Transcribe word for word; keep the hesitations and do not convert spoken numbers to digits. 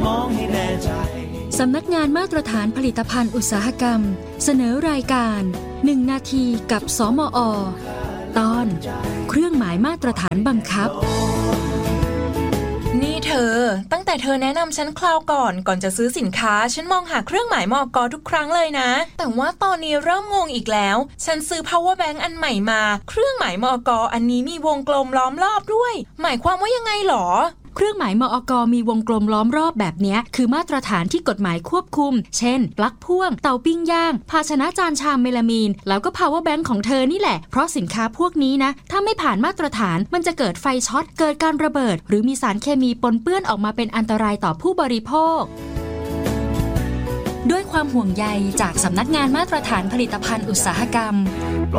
มองให้แน่ใจสำนักงานมาตรฐานผลิตภัณฑ์อุตสาหกรรมเสนอรายการหนึ่งนาทีกับสมอ.ตอนเครื่องหมายมาตรฐานบังคับนี่เธอตั้งแต่เธอแนะนำฉันคราวก่อนก่อนจะซื้อสินค้าฉันมองหาเครื่องหมายมก.ทุกครั้งเลยนะแต่ว่าตอนนี้เริ่มงงอีกแล้วฉันซื้อ power bank อันใหม่มาเครื่องหมายมก.อันนี้มีวงกลมล้อมรอบด้วยหมายความว่ายังไงหรอเครื่องหมายมอก.มีวงกลมล้อมรอบแบบนี้คือมาตรฐานที่กฎหมายควบคุมเช่นปลั๊กพ่วงเตาปิ้งย่างภาชนะจานชามเมลามีนแล้วก็ power bank ของเธอนี่แหละเพราะสินค้าพวกนี้นะถ้าไม่ผ่านมาตรฐานมันจะเกิดไฟช็อตเกิดการระเบิดหรือมีสารเคมีปนเปื้อนออกมาเป็นอันตรายต่อผู้บริโภคด้วยความห่วงใยจากสำนักงานมาตรฐานผลิตภัณฑ์อุตสาหกรรม